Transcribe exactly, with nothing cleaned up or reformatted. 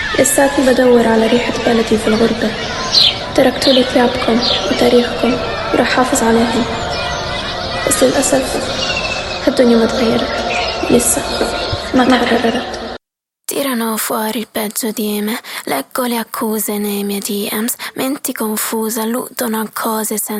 لساتني بدور على ريحة بلدي في الغربة. تركتوا لي ثيابكم وتاريخكم ورح حافظ عليهم، بس للأسف الدنيا ما تغيرت، لسه ما تحررت. Tirano fuori il peggio di me, leggo le accuse nei miei D Ms, menti confuse, alludono a cose senza